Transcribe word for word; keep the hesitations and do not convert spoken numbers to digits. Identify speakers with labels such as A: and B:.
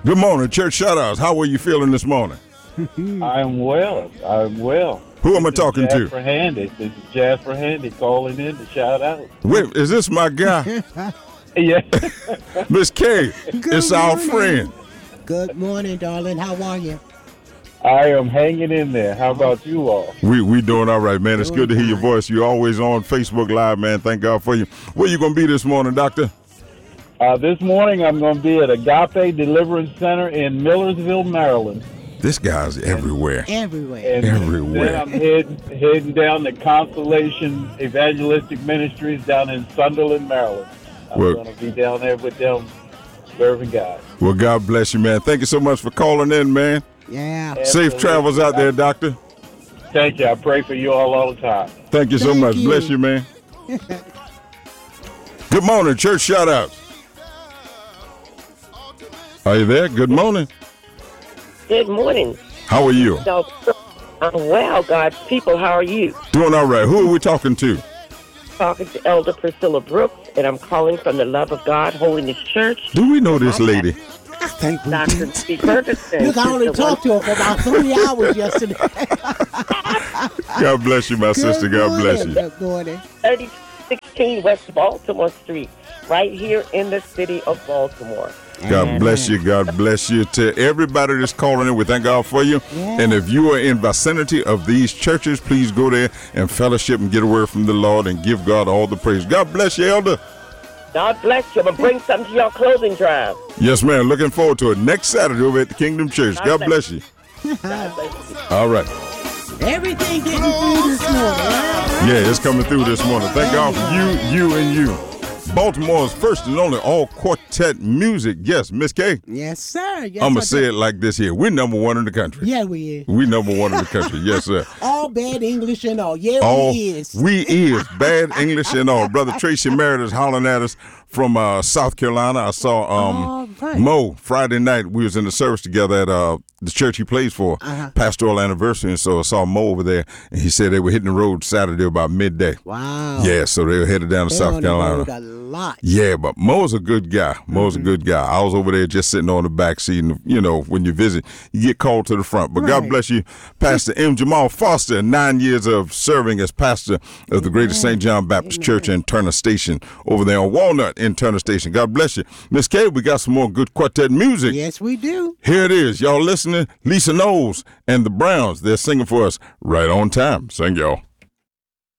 A: Good morning, church shout-outs. How are you feeling this morning?
B: I'm well. I'm well.
A: Who am I
B: This is
A: talking to?
B: Jasper Handy. This is Jasper Handy calling in to shout out.
A: Wait, is this my guy?
B: Yeah.
A: Miss K, it's our friend.
C: Good morning, darling. How are you?
B: I am hanging in there. How about you all?
A: We we doing all right, man. It's
C: Doing
A: good to hear your
C: fine.
A: voice. You're always on Facebook Live, man. Thank God for you. Where you going to be this morning, doctor?
B: Uh, this morning I'm going to be at Agape Deliverance Center in Millersville, Maryland.
A: This guy's everywhere.
C: Everywhere.
B: And
A: Everywhere.
B: then I'm heading, heading down to Constellation Evangelistic Ministries down in Sunderland, Maryland. I'm
A: Well-
B: going to be down there with them serving God.
A: Well, God bless you, man. Thank you so much for calling in, man.
C: Yeah.
A: Safe
B: Absolutely.
A: travels out there, doctor.
B: Thank you. I pray for you all all the time.
A: Thank you so
C: Thank
A: much.
C: you.
A: Bless you, man. Good morning, church shout-outs. Are you there? Good morning.
D: Good morning.
A: How are you?
D: So, I'm well, God's people. How are you?
A: Doing all right. Who are we talking to?
D: Talking to Elder Priscilla Brooks, and I'm calling from the Love of God Holiness Church.
A: Do we know this lady?
C: I think we
D: Doctor
C: did.
D: C. Ferguson.
C: Look, I only
D: Sister
C: talked to her for about three hours yesterday.
A: God bless you, my sister.
C: Good
A: God bless
C: morning.
A: you.
C: Good morning.
D: thirty sixteen West Baltimore Street, right here in the city of Baltimore.
A: God bless you. God bless you. To everybody that's calling in, we thank God for you.
C: Yeah.
A: And if you are in vicinity of these churches, please go there and fellowship and get a word from the Lord and give God all the praise. God bless you, Elder.
D: God bless you. I'm going to bring something to your closing drive.
A: Yes, ma'am. Looking forward to it next Saturday over at the Kingdom Church. God bless you.
D: God bless you.
A: All right.
C: Everything getting through this morning. Huh?
A: Yeah, it's coming through this morning. Thank God for you, you, and you. Baltimore's first and only all quartet music. Yes, Miss K.
C: Yes, sir. Yes,
A: I'm going
C: I
A: to say
C: do.
A: it like this here. We're number one in the country.
C: Yeah, we is.
A: We number one in the country. Yes, sir.
C: All bad English and all. Yeah,
A: All
C: we is.
A: we is bad English and all. Brother Tracy Meredith hollering at us from uh, South Carolina. I saw um,
C: All right.
A: Mo Friday night. We was in the service together at uh, the church he plays for,
C: Uh-huh.
A: pastoral anniversary. And so I saw Mo over there, and he said they were hitting the road Saturday about midday.
C: Wow.
A: Yeah, so they were headed down to
C: They
A: South
C: on the
A: Carolina.
C: road a lot.
A: Yeah, but Mo's a good guy. Mo's
C: Mm-hmm.
A: a good guy. I was over there just sitting on the back seat, and you know, when you visit, you get called to the front. But God
C: Right.
A: bless you, Pastor M. Jamal Foster, nine years of serving as pastor of the Greater Saint John Baptist Church in Turner Station over there on Walnut in Turner Station. God bless you. Miss K, we got some more good quartet music.
C: Yes, we do.
A: Here it is. Y'all listening? Lisa Knowles and the Browns, they're singing for us right on time. Sing, y'all.